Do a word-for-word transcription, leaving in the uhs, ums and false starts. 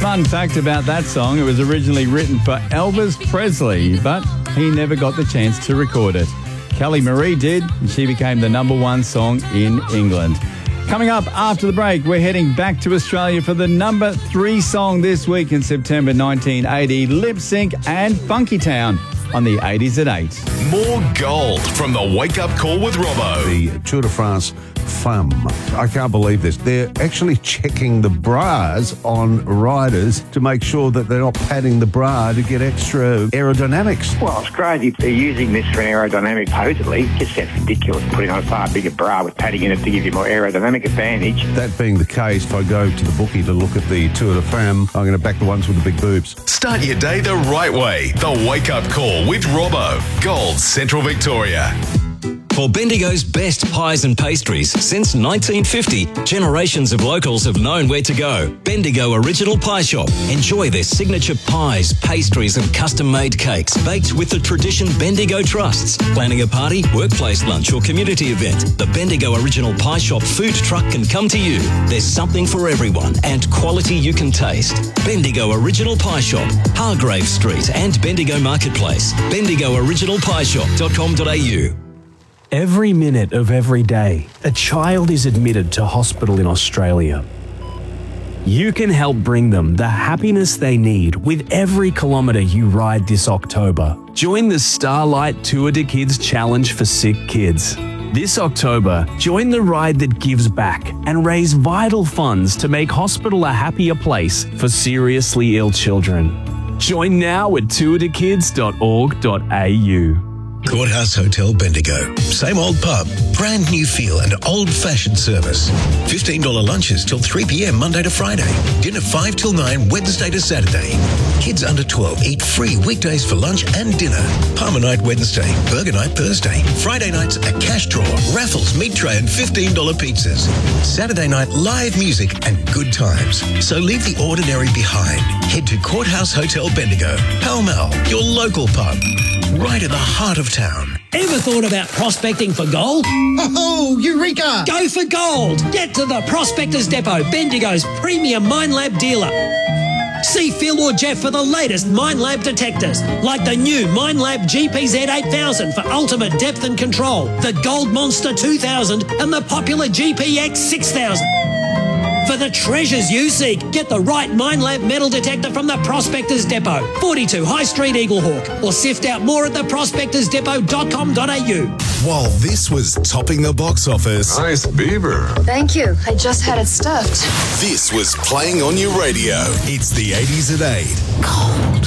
fun fact about that song, it was originally written for Elvis Presley, but he never got the chance to record it. Kelly Marie did, and she became the number one song in England. Coming up after the break, we're heading back to Australia for the number three song this week in September nineteen eighty, Lip Sync and Funky Town on the eighties at eight. More gold from the Wake Up Call with Robbo. The Tour de France Femme. I can't believe this. They're actually checking the bras on riders to make sure that they're not padding the bra to get extra aerodynamics. Well, it's crazy. They're using this for an aerodynamic, supposedly. It just sounds ridiculous putting on a far bigger bra with padding in it to give you more aerodynamic advantage. That being the case, if I go to the bookie to look at the Tour de Femme, I'm going to back the ones with the big boobs. Start your day the right way. The Wake Up Call with Robbo. Gold Central Victoria. For Bendigo's best pies and pastries since nineteen fifty, generations of locals have known where to go. Bendigo Original Pie Shop. Enjoy their signature pies, pastries and custom-made cakes baked with the tradition Bendigo trusts. Planning a party, workplace lunch or community event, the Bendigo Original Pie Shop food truck can come to you. There's something for everyone and quality you can taste. Bendigo Original Pie Shop, Hargrave Street and Bendigo Marketplace. bendigo original pie shop dot com dot a u. Every minute of every day, a child is admitted to hospital in Australia. You can help bring them the happiness they need with every kilometre you ride this October. Join the Starlight Tour de Kids Challenge for Sick Kids. This October, join the ride that gives back and raise vital funds to make hospital a happier place for seriously ill children. Join now at tour de kids dot org dot a u. Courthouse Hotel Bendigo. Same old pub, brand new feel and old-fashioned service. fifteen dollars lunches till three p.m. Monday to Friday. Dinner five till nine Wednesday to Saturday. Kids under twelve eat free weekdays for lunch and dinner. Palmer night Wednesday, burger night Thursday. Friday nights a cash draw, raffles, meat tray and fifteen dollars pizzas. Saturday night live music and good times. So leave the ordinary behind. Head to Courthouse Hotel Bendigo. Pall Mall, your local pub. Right in the heart of town. Ever thought about prospecting for gold? Oh, Eureka! Go for gold! Get to the Prospectors Depot, Bendigo's premium Minelab dealer. See Phil or Jeff for the latest Minelab detectors, like the new Minelab G P Z eight thousand for ultimate depth and control, the Gold Monster two thousand and the popular G P X six thousand. For the treasures you seek, get the right Minelab metal detector from the Prospectors Depot, forty-two High Street, Eaglehawk, or sift out more at the prospectors depot dot com dot a u. While this was topping the box office, nice beaver. Thank you. I just had it stuffed. This was playing on your radio. It's the eighties at eight. Cold.